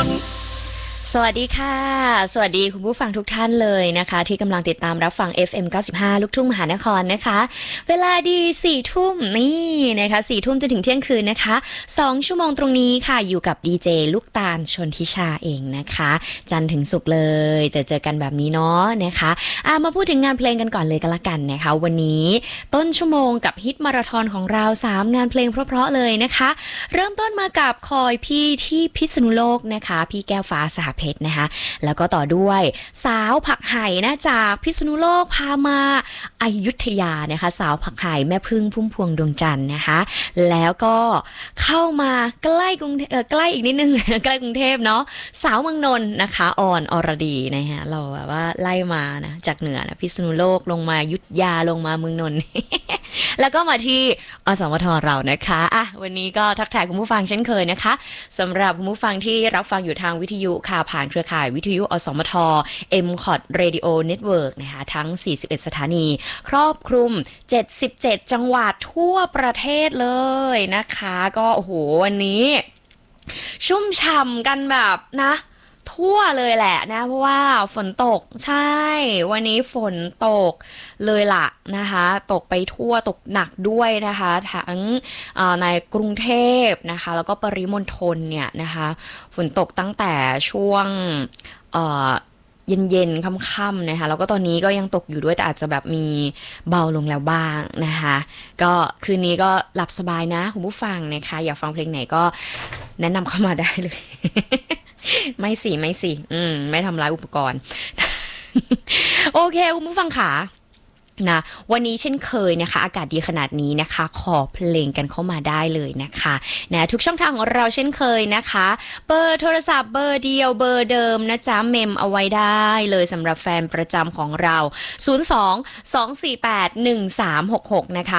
สวัสดีค่ะสวัสดีคุณผู้ฟังทุกท่านเลยนะคะที่กำลังติดตามรับฟัง FM 95ลูกทุ่งมหานครนะคะเวลาดี4ทุ่มนี่นะคะ4ทุ่มจนถึงเที่ยงคืนนะคะ2ชั่วโมงตรงนี้ค่ะอยู่กับดีเจลูกตาลชนทิชาเองนะคะจันทร์ถึงศุกร์เลยเจอกันแบบนี้เนาะนะคะมาพูดถึงงานเพลงกันก่อนเลยก็แล้วกันนะคะวันนี้ต้นชั่วโมงกับฮิตมาราธอนของเรา3งานเพลงเพราะๆเลยนะคะเริ่มต้นมากับคอยพี่ที่พิษณุโลกนะคะพี่แก้วฟ้าสหเพชรนะคะแล้วก็ต่อด้วยสาวผักไห่นะจากพิษณุโลกพามาอยุธยานะคะสาวผักไห่แม่พึ่งพุ่มพวงดวงจันทร์นะคะแล้วก็เข้ามาใกล้ใกล้อีกนิดนึง ใกล้กรุงเทพเนาะสาวเมืองนนท์นะคะออนอรดีนะคะเราแบบว่าไล่มานะจากเหนือนะพิษณุโลกลงมาอยุธยาลงมาเมืองนนท์ แล้วก็มาที่อสมทเรานะคะวันนี้ก็ทักทายคุณผู้ฟังเช่นเคยนะคะสำหรับคุณผู้ฟังที่รับฟังอยู่ทางวิทยุค่ะผ่านเครือข่ายวิทยุอสมท MCOT Radio Network นะคะทั้ง41สถานีครอบคลุม77จังหวัดทั่วประเทศเลยนะคะก็โอ้โหวันนี้ชุ่มฉ่ำกันแบบนะทั่วเลยแหละนะเพราะว่าฝนตกใช่วันนี้ฝนตกเลยล่ะนะคะตกไปทั่วตกหนักด้วยนะคะทั้งในกรุงเทพนะคะแล้วก็ปริมณฑลเนี่ยนะคะฝนตกตั้งแต่ช่วงเย็นๆค่ำๆนะคะแล้วก็ตอนนี้ก็ยังตกอยู่ด้วยแต่อาจจะแบบมีเบาลงแล้วบ้างนะคะก็คืนนี้ก็หลับสบายนะคุณผู้ฟังนะคะอยากฟังเพลงไหนก็แนะนำเข้ามาได้เลย ไม่สิไม่ทำร้ายอุปกรณ์ โอเคคุณผู้ฟังค่ะนะวันนี้เช่นเคยนะคะอากาศดีขนาดนี้นะคะขอเพลงกันเข้ามาได้เลยนะคะนะทุกช่องทางของเราเช่นเคยนะคะเบอร์โทรศัพท์เบอร์เดียวเบอร์เดิมนะจ๊ะเมมเอาไว้ได้เลยสำหรับแฟนประจำของเรา02-248-1366นะคะ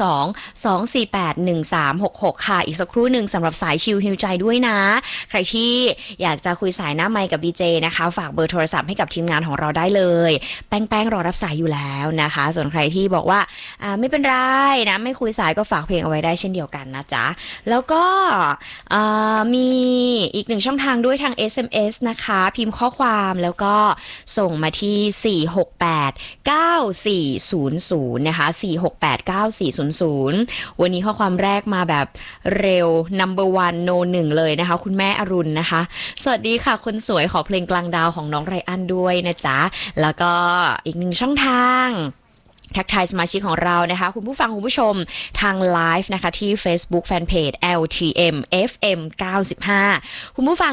02-248-1366ค่ะอีกสักครู่หนึ่งสำหรับสายชิลฮิวใจด้วยนะใครที่อยากจะคุยสายหน้าไมค์กับดีเจนะคะฝากเบอร์โทรศัพท์ให้กับทีมงานของเราได้เลยแป้งรอรับสายอยู่แล้วนะคะส่วนใครที่บอกว่าไม่เป็นไรนะไม่คุยสายก็ฝากเพลงเอาไว้ได้เช่นเดียวกันนะจ๊ะแล้วก็มีอีกหนึ่งช่องทางด้วยทาง SMS นะคะพิมพ์ข้อความแล้วก็ส่งมาที่468-9400นะคะ468-9400วันนี้ข้อความแรกมาแบบเร็ว number one no 1เลยนะคะคุณแม่อรุณนะคะสวัสดีค่ะคนสวยขอเพลงกลางดาวของน้องไรอันด้วยนะจ๊ะแล้วก็อีกหนึ่งช่องทางทักทายสมาชิกของเรานะคะคุณผู้ฟังคุณผู้ชมทางไลฟ์นะคะที่ Facebook Fanpage LTM FM 95คุณผู้ฟัง